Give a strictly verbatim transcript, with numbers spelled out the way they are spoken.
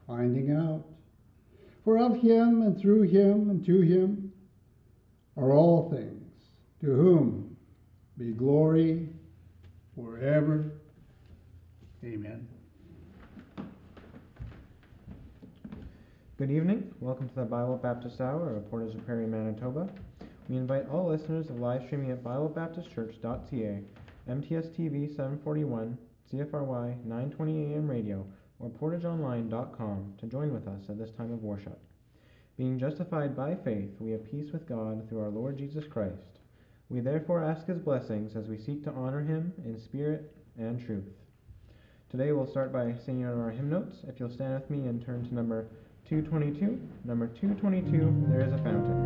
finding out. For of him, and through him, and to him are all things, to whom be glory forever. Amen. Good evening. Welcome to the Bible Baptist Hour of Portage la Prairie, Manitoba. We invite all listeners of live streaming at bible baptist church dot c a, M T S T V seven forty-one, C F R Y nine twenty A M radio, or portage online dot com to join with us at this time of worship. Being justified by faith, we have peace with God through our Lord Jesus Christ. We therefore ask his blessings as we seek to honor him in spirit and truth. Today we'll start by singing our hymn notes. If you'll stand with me and turn to number two twenty-two. Number two twenty-two, There is a Fountain.